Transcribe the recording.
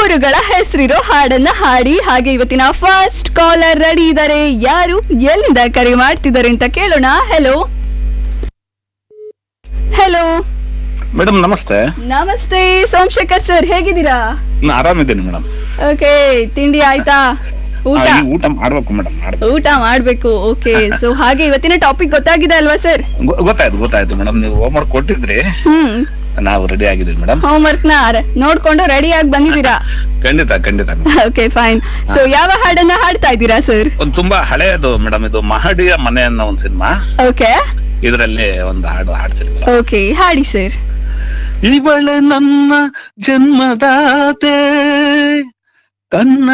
ಊರುಗಳ ಹೆಸರಿರೋ ಹಾಡನ್ನ ಹಾಡಿ. ಹಾಗೆ ಇವತ್ತಿನ ಫಸ್ಟ್ ಕಾಲರ್ ರೆಡಿ ಇದ್ದಾರೆ. ಯಾರು ಎಲ್ಲಿಂದ ಕರೆ ಮಾಡ್ತಿದ್ದಾರೆ ಅಂತ ಕೇಳೋಣ. ಹೆಲೋ ಹೆಲೋ ಮೇಡಮ್ ನಮಸ್ತೆ. ನಮಸ್ತೆ ಸೋಮಶೇಖರ್ ಸರ್, ಹೇಗಿದ್ದೀರಾ? ನಾನು ಆರಾಮಿದ್ದೀನಿ ಮೇಡಮ್. ಓಕೆ, ತಿಂಡಿ ಆಯ್ತಾ? ಊಟ ಊಟ ಮಾಡ್ಬೇಕು ಮೇಡಮ್, ಊಟ ಮಾಡ್ಬೇಕು. ಓಕೆ, ಸೊ ಹಾಗೆ ಇವತ್ತಿನ ಟಾಪಿಕ್ ಗೊತ್ತಾಗಿದೆ ಅಲ್ವಾ ಸರ್? ಗೊತ್ತಾಯ್ತು ಮೇಡಮ್. ನೀವು ಹೋಮ್ ವರ್ಕ್ ಕೊಟ್ಟಿದ್ರಿ, ನಾವು ರೆಡಿ ಆಗಿದ್ದೀವಿ ಮೇಡಮ್. ಹೋಮ್ ವರ್ಕ್ ನ ನೋಡ್ಕೊಂಡು ರೆಡಿ ಆಗಿ ಬಂದಿದ್ದೀರಾ? ಖಂಡಿತ. Okay fine. ಸೊ ಯಾವ ಹಾಡನ್ನ ಹಾಡ್ತಾ ಇದ್ದೀರಾ ಸರ್? ಒಂದು ತುಂಬಾ ಹಳೆಯದು ಮೇಡಮ್, ಇದು ಮಹಡಿಯ ಮನೆ ಅನ್ನೋ ಒಂದು ಸಿನಿಮಾ. ಓಕೆ, ಇದರಲ್ಲಿ ಒಂದು ಹಾಡು ಹಾಡ್ತೀನಿ. ಓಕೆ, ಹಾಡಿ ಸರ್. ಇವಳೆ ನನ್ನ ಜನ್ಮದಾತೆ, ಕನ್ನ